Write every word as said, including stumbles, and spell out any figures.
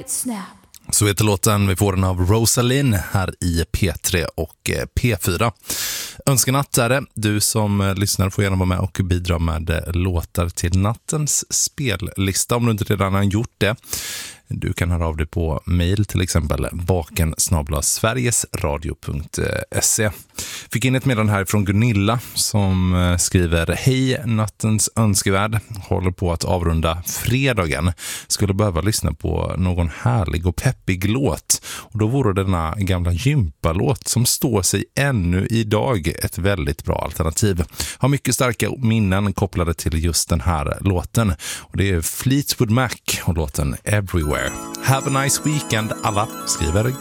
right snap. Så heter låten. Vi får den av Rosalind här i P tre och P fyra. Önskenatt är det. Du som lyssnar får gärna vara med och bidra med låtar till nattens spellista om du inte redan har gjort det. Du kan höra av dig på mejl till exempel baken snabel-a sverigesradio punkt se. Fick in ett meddelande här från Gunilla som skriver: hej, nattens önskevärd, håller på att avrunda fredagen. Skulle behöva lyssna på någon härlig och peppig låt. Och då vore denna gamla gympalåt som står sig ännu idag ett väldigt bra alternativ. Har mycket starka minnen kopplade till just den här låten. Och det är Fleetwood Mac och låten Everywhere. Have a nice weekend alla, skriver